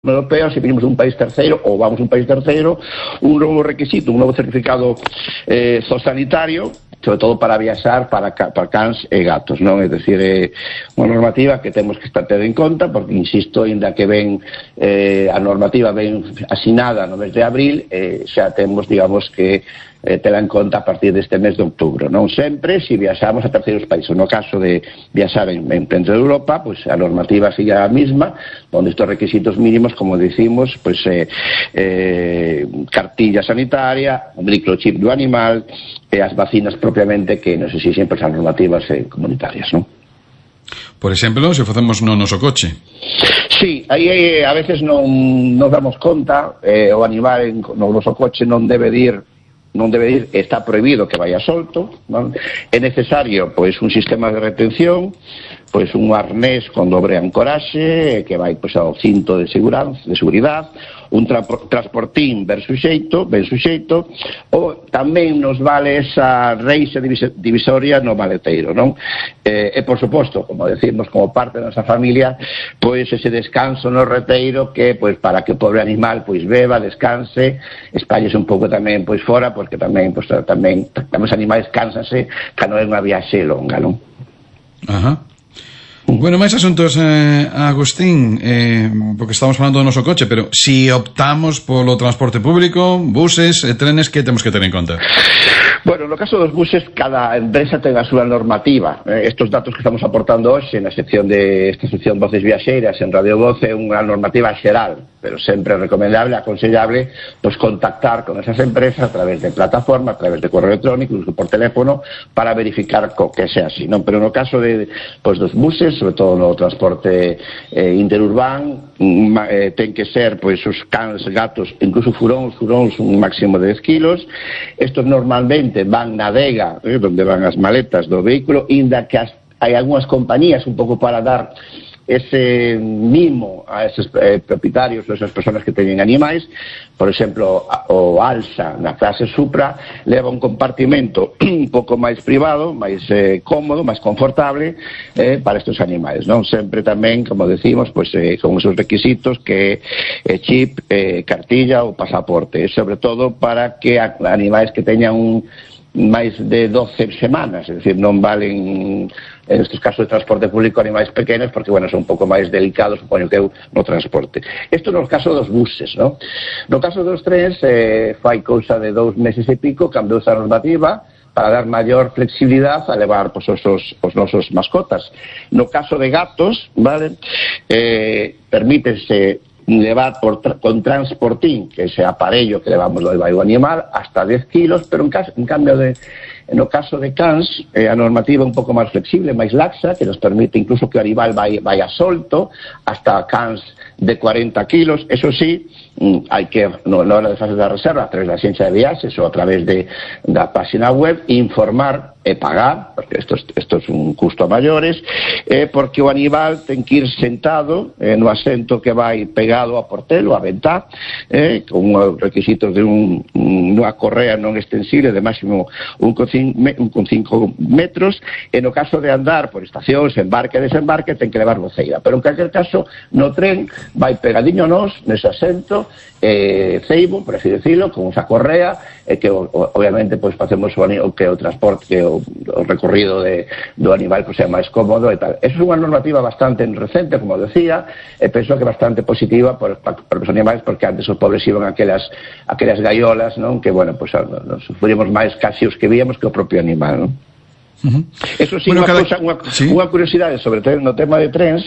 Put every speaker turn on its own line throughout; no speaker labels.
Europea, se venimos dun país terceiro ou vamos a un país terceiro, un novo requisito, un novo certificado zoosanitario, sobre todo para viaxar para cans e gatos, non? É dicir, unha normativa que temos que estar ter en conta, porque, insisto, ainda que ven a normativa ben asinada no mes de abril, xa temos, digamos, que tela en conta a partir deste mes de outubro, non sempre se viaxamos a terceiros países. No caso de viaxar dentro de Europa, pois a normativa sigue a mesma, onde estes requisitos mínimos, como decimos, pois cartilla sanitaria, o microchip do animal e as vacinas propiamente que nos exixen as normativas comunitarias, non?
Por exemplo, se facemos no noso coche.
Sí, aí a veces non nos damos conta, o animal no noso coche non debe ir, está prohibido que vaya solto, non? É necesario pois un sistema de retención, pois un arnés con dobre ancoraxe que vai pois ao cinto de seguridade, un transportín ben suxeito, ou tamén nos vale esa reixa divisoria no maleteiro, non? E por suposto, como decimos, como parte da nosa familia, pois ese descanso no reteiro que pois para que o pobre animal pois beba, descanse, espállese un pouco tamén pois fora, porque tamén pois tamén os animais cánsanse cando é unha viaxe longa, non?
Ajá. Bueno, máis asuntos, Agustín, porque estamos falando do noso coche, pero si optamos polo transporte público, buses e trenes, que temos que ter en conta?
Bueno, no caso dos buses, cada empresa ten a súa normativa. Estos datos que estamos aportando hoxe na sección esta sección Voces Viaxeiras en Radio Voz é unha normativa xeral, pero sempre recomendable, aconsellable, pues contactar con esas empresas a través de plataforma, a través de correo electrónico, incluso por teléfono, para verificar que sea así, non? Pero no caso dos buses, sobre todo no transporte interurbán, ten que ser pois os cans, gatos, incluso furóns un máximo de 10 kilos. Estos normalmente van na adega, donde van as maletas do vehículo, inda que hai algunhas compañías un pouco para dar ese mimo a esos propietarios ou esas persoas que teñen animais. Por exemplo, o Alsa na clase Supra leva un compartimento un pouco máis privado, máis cómodo, máis confortable para estes animais, non? Sempre tamén, como decimos, pois con esos requisitos que chip, cartilla ou pasaporte, e sobre todo para que animais que teñan máis de 12 semanas, é dicir, non valen en estes casos de transporte público animais pequenos, porque, bueno, son un pouco máis delicados, supoño que eu, no transporte. Isto no caso dos buses, non? No caso dos trens, fai cousa de 2 meses e pico, cambiou esa normativa para dar maior flexibilidade a levar pois, os nosos mascotas. No caso de gatos, vale, permítese levar con transportín, que ese aparello que levamos do animal, hasta 10 kilos, pero en cambio no caso de cans, a normativa un pouco máis flexible, máis laxa, que nos permite incluso que o animal vaya solto, hasta cans de 40 kilos. Eso sí, hai que, na hora de facer a reserva, a través da axencia de viaxes ou a través da página web, informar e pagar, porque isto é un custo a maiores, porque o animal ten que ir sentado no asento que vai pegado a portelo, a ventá, con os requisitos de unha correa non extensible de máximo 1,5 metros, e no caso de andar por estacións, embarque e desembarque, ten que levar voceira. Pero en calquer caso, no tren vai pegadiño nos, nese asento, ceibo, por así decirlo, con esa correa, que obviamente pues facemos que o transporte, o recorrido do animal pues, sea máis cómodo e tal. Eso é unha normativa bastante recente, como decía, e penso que bastante positiva para os animais, porque antes os pobres iban a aquelas gaiolas, non? Que, bueno, pues nos sufrimos máis casi os que víamos que o propio animal, non? Eso sí, bueno, unha curiosidade sobre no tema de trens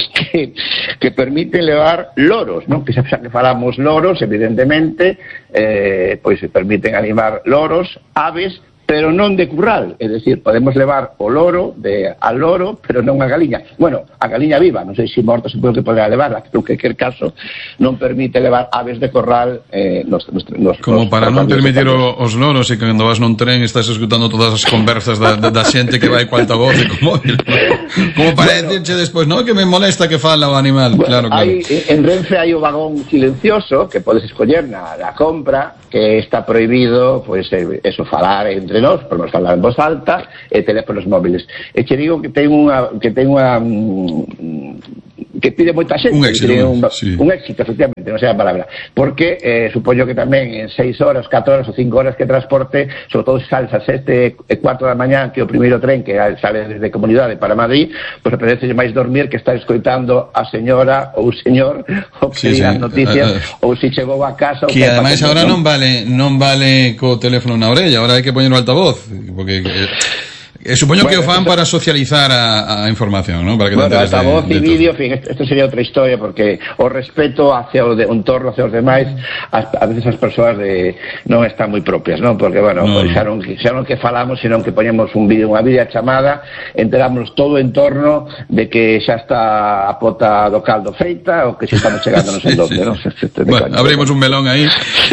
que permite levar loros, non? Que xa que falamos loros, evidentemente, pois se permiten animar loros, aves, pero non de curral, é dicir, podemos levar o loro al loro, pero non a galiña. Bueno, a galiña viva, non sei se morta se pode poder levarla, pero que quer caso non permite levar aves de corral
como para non permitir os loros, e cando vas nun tren estás escutando todas as conversas da xente que vai co altavoz e co móvil, como para decirche despois, non, que me molesta que fala o animal. Claro.
En Renfe hai o vagón silencioso que podes escoller na compra, que está prohibido, pois, eso, falar entre nós, podemos falar en voz alta, e teléfonos móviles. E che digo que ten unha que pide moita xente,
un éxito,
un éxito, efectivamente, non sei a palabra, porque supoño que tamén en 6 horas, 4 horas ou 5 horas que transporte, sobre todo se sales a 7:15 da mañá, que é o primeiro tren que sale desde Comunidade para Madrid, pois apetece máis dormir que estar escoitando a señora ou o señor o que as noticias ou se chegou a casa
que ademais agora non vale co teléfono na orella, agora hai que poñer o altavoz, porque supoño que o fan para socializar a información, ¿no? Para que
altavoz e vídeo, en fin, esto sería outra historia, porque o respeto hacia o entorno, hacia os demais, a veces as persoas non están moi propias, non? Porque, bueno, xa non que falamos, senón que poñemos un vídeo, unha videochamada, enteramos todo o entorno de que xa está a pota do caldo feita ou que xa estamos chegando non sei onde, non?
Bueno, abrimos un melón aí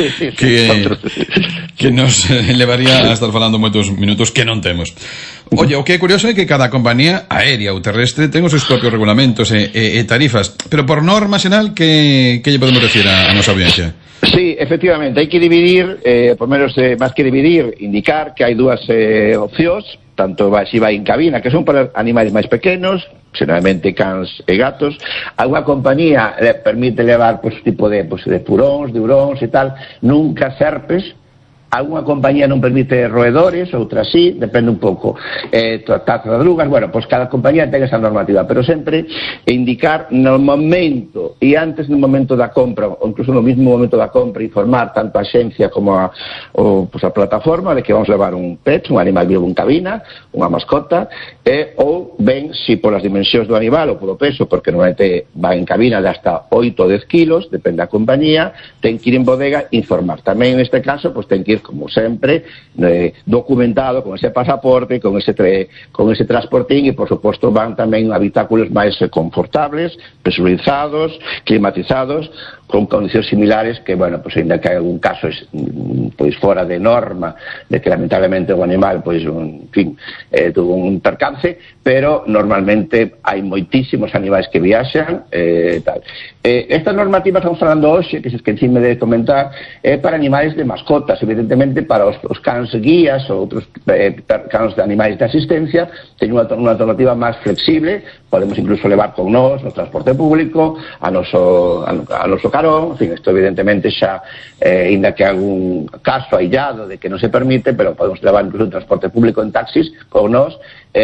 que nos levaría a estar falando moitos minutos que non temos. Oye, o que é curioso é que cada compañía aérea ou terrestre ten os seus propios regulamentos e tarifas, pero por norma xeral que lle podemos decir a nosa audiencia?
Sí, efectivamente, hai que dividir, por menos máis que dividir, indicar que hai dúas opcións, tanto se vai en cabina, que son para animais máis pequenos, xeralmente cans e gatos. Alguna compañía permite levar tipo de puróns, de huróns e tal, nunca serpes. Alguna compañía non permite roedores, outra sí, depende un pouco. Tartarugas, bueno, pois cada compañía ten esa normativa, pero sempre indicar no momento e antes no momento da compra, ou incluso no mismo momento da compra, informar tanto a xencia como a plataforma de que vamos levar un pet, un animal vivo en cabina, unha mascota, ou ben, se polas dimensións do animal ou polo peso, porque normalmente va en cabina de hasta 8 ou 10 kilos, depende da compañía, ten que ir en bodega informar. Tamén neste caso, pois ten que ir como sempre, documentado con ese pasaporte, con ese transportín, e por suposto van tamén habitáculos máis confortables, presurizados, climatizados, con condicións similares que, bueno, pois ainda que hai algún caso pois fora de norma, de que lamentablemente o animal, pois, en fin, tuvo un percance, pero normalmente hai moitísimos animais que viaxan, tal. Esta normativa estamos falando hoxe, que se esquecime de comentar, é para animais de mascotas, evidentemente para os cans guías ou outros cans de animais de asistencia, teñen unha alternativa máis flexible, podemos incluso levar con nós no transporte público, a noso carón, en fin, isto evidentemente xa, ainda que algún caso aillado de que non se permite, pero podemos levar incluso en transporte público en taxis con nós,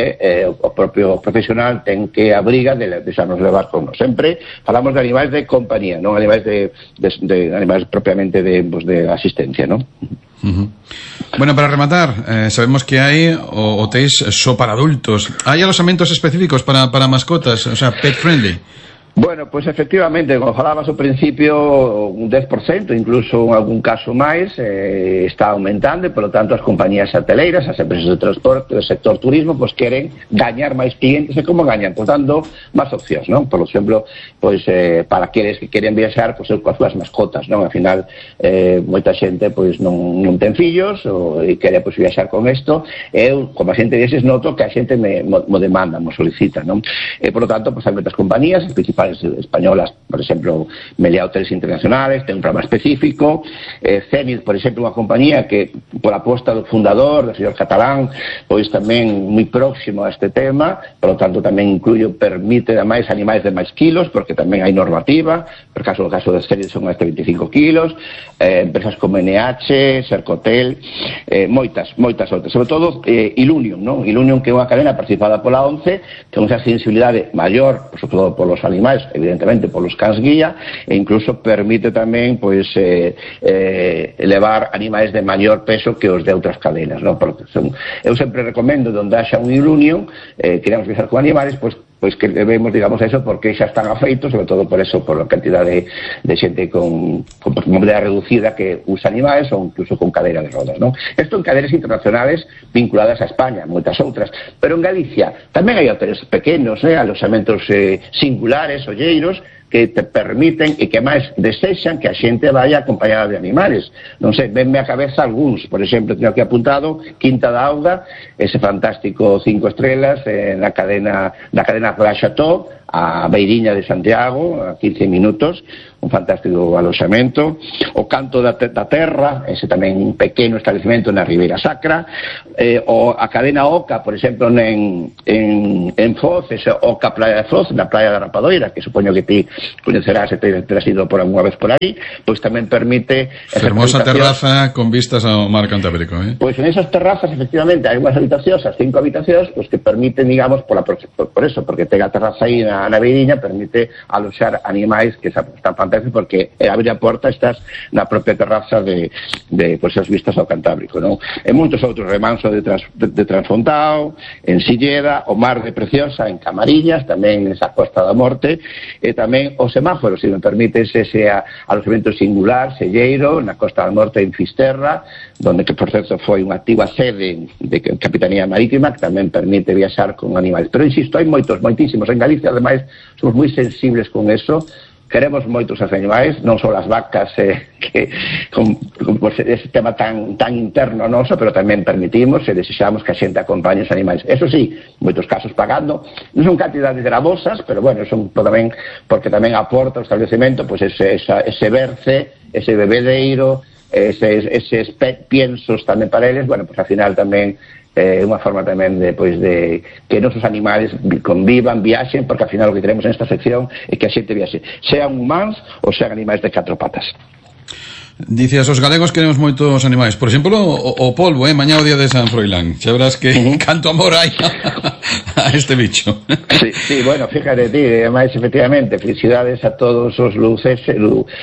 o propio profesional ten que abriga de deixarnos levar con nós. Sempre falamos de animais de compañía, non animais de animais propiamente de asistencia, non?
Bueno, para rematar, sabemos que hai hotéis só para adultos. Hai alojamentos específicos para mascotas, o sea, pet friendly?
Bueno, pois efectivamente, como falabas ao principio, un 10%, incluso en algún caso máis, está aumentando, e polo tanto as compañías hoteleiras, as empresas de transporte, do sector turismo, pois queren gañar máis clientes, e como gañan? Pois dando máis opcións, non? Por exemplo, pois para aqueles que queren viaxar, pois coas súas mascotas, non? Ao final, moita xente pois non ten fillos, e quere pois viaxar con isto, e eu, como a xente deses, noto que a xente mo demanda, mo solicita, non? E por lo tanto, pois hai moitas compañías, as principais españolas, por exemplo, Meliá Hoteles Internacionales, ten un programa específico, Zenit, por exemplo, unha compañía que, por aposta do fundador, do señor Catalán, pois tamén moi próximo a este tema, por lo tanto tamén permite ademais animais de máis kilos, porque tamén hai normativa, por caso o caso de Zenit son hasta 25 kilos, empresas como NH, Sercotel, moitas outras, sobre todo Ilunion, non? Ilunion, que é unha cadena participada pola ONCE, ten unha sensibilidade maior, por sobre todo polos animais, evidentemente polos cans guía, e incluso permite tamén pois levar animais de maior peso que os de outras cadenas, non? Porque eu sempre recomendo onde haxa un Ilunion, queremos viaxar con animales, pois que debemos, digamos, eso, porque xa están afeitos, sobre todo por eso, por a cantidad de xente con movilidade reducida que usa animais, ou incluso con cadeira de rodas, non? Isto en cadenas internacionales vinculadas a España, moitas outras, pero en Galicia tamén hai hoteles pequenos, alojamentos singulares, olleiros, que te permiten e que máis desexan que a xente vaya acompañada de animales. Non sei, venme a cabeza algúns, por exemplo, teño aquí apuntado Quinta da Auga, ese fantástico 5 estrelas da cadena Flora Chateau, a beiriña de Santiago, a 15 minutos, un fantástico aloxamento. O Canto da Terra, ese tamén un pequeno establecimento na Ribeira Sacra, o a cadena Oca, por exemplo, en Foz, ese Oca Praia de Foz, na Praia da Rapadoira, que supoño que ti coñecerás e terás ido por algunha vez por aí, pois tamén permite...
Fermosa terraza con vistas ao mar Cantábrico,
Pois en esas terrazas, efectivamente, hai unhas habitacións, as 5 habitacións, pois que permiten, digamos, por eso, porque ten a terraza aí na beiriña, permite aloxar animais que están fantásticos, porque abrir a porta estás na propia terraza de pois, as vistas ao Cantábrico, non? E moitos outros, Remanso de Transfontao, en Silleda, o Mar de Preciosa, en Camariñas, tamén nesa Costa da Morte, e tamén o Semáforo, se me permites, ese alojamento singular, selleiro, na Costa da Morte, en Fisterra, donde que, por certo, foi unha activa sede de Capitanía Marítima, que tamén permite viaxar con animais. Pero, insisto, hai moitísimos. En Galicia, ademais, somos moi sensibles con eso. Queremos moitos animais, non só as vacas, pues, ese tema tan interno noso, pero tamén permitimos e desexamos que a xente acompañe os animais. Eso sí, moitos casos pagando, non son cantidades gravosas, pero bueno, son tamén, porque tamén aporta o establecemento, pues ese berce, ese bebedeiro, eses piensos tamén para eles, bueno, pues al final tamén unha forma tamén de que nosos animales convivan, viaxen, porque al final o que queremos en esta sección é que a xente viaxe, sean humanos ou sean animais de 4 patas.
Dices, os galegos queremos moitos animais. Por exemplo, o polvo, mañá o día de San Froilán. Xa verás que canto amor hai a este bicho.
Sí, bueno, fíjate ti, ademais, efectivamente, felicidades a todos os lucenses,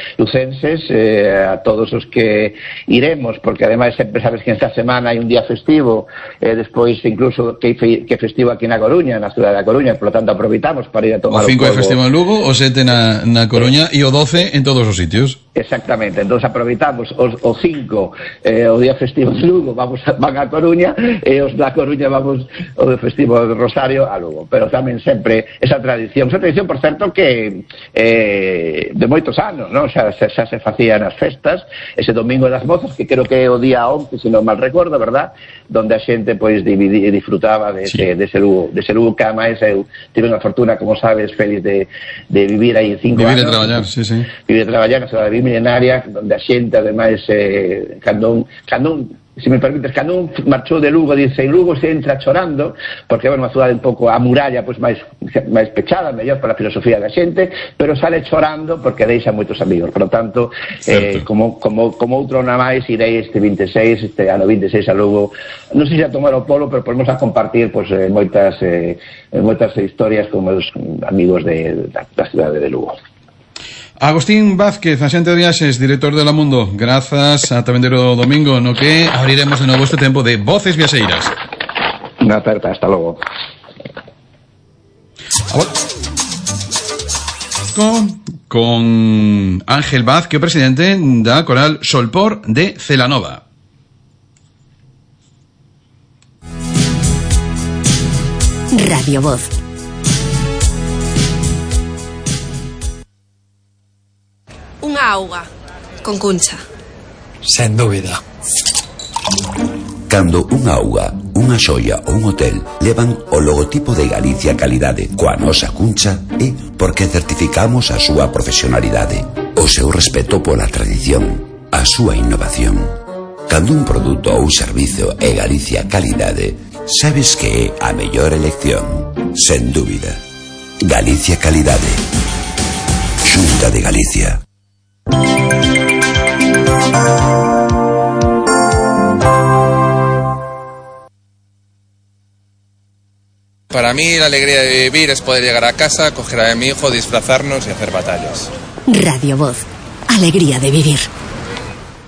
a todos os que iremos, porque ademais sempre sabes que esta semana hai un día festivo, despois incluso que festivo aquí na Coruña, na cidade da Coruña, por lo tanto aproveitamos para ir a tomar o
5 é festivo en Lugo, o 7 na Coruña e o 12 en todos os sitios.
Exactamente, entón aproveitamos o 5 o día festivo de Lugo van a Coruña e os da Coruña vamos o festivo de Rosario a Lugo, pero tamén sempre esa tradición, por certo, que de moitos anos, non? Xa se facían as festas, ese domingo das mozas, que creo que é o día 11, se non mal recordo, verdad? Donde a xente pois disfrutaba dese Lugo, que ademais eu tive unha fortuna, como sabes, feliz de vivir aí 5 anos.
Vivir e traballar, sí.
Vivir e traballar na cidade milenaria, donde a xente, ademais, cando se me permites, cando un marchou de Lugo, dice, en Lugo se entra chorando, porque é unha cidade un pouco a muralla, pois máis pechada, mellor para a filosofía da xente, pero sale chorando porque deixa moitos amigos. Por lo tanto, como outro na máis, irei este ano 26 a Lugo, non sei se a tomar o polo, pero podemos a compartir pois, moitas historias con meus amigos da cidade de Lugo.
Agustín Vázquez, axente de viaxes, director de La Mundo, grazas a Tabendero Domingo, no que abriremos de novo este tempo de Voces Viaxeiras.
Unha aperta, hasta logo.
Con Ángel Vaz, que é presidente da Coral Solpor de Celanova.
Radio Voz. Unha auga con Cuncha.
Sen dúbida.
Cando unha auga, unha xoia ou un hotel levan o logotipo de Galicia Calidade coa nosa Cuncha, é porque certificamos a súa profesionalidade, o seu respeto pola tradición, a súa innovación. Cando un produto ou servizo é Galicia Calidade, sabes que é a mellor elección, sen dúbida. Galicia Calidade. Xunta de Galicia.
Para mí la alegría de vivir es poder llegar a casa, coger a mi hijo, disfrazarnos y hacer batallas.
Radio Voz. Alegría de vivir.